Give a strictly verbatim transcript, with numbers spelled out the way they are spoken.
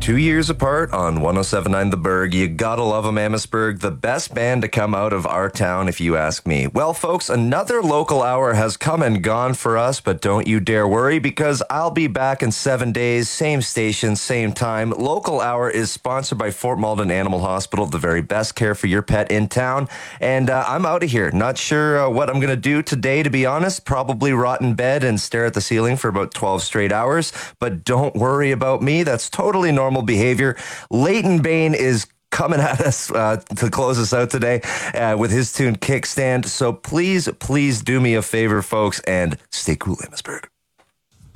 Two years apart on one oh seven point nine The Berg. You gotta love them, Amherstburg. The best band to come out of our town, if you ask me. Well, folks, another local hour has come and gone for us, but don't you dare worry, because I'll be back in seven days, same station, same time. Local Hour is sponsored by Fort Malden Animal Hospital, the very best care for your pet in town. And uh, I'm out of here. Not sure uh, what I'm gonna do today, to be honest. Probably rot in bed and stare at the ceiling for about twelve straight hours. But don't worry about me. That's totally normal behavior. Leighton Bain is coming at us uh, to close us out today uh, with his tune Kickstand. So please, please do me a favor, folks, and stay cool, Amherstburg.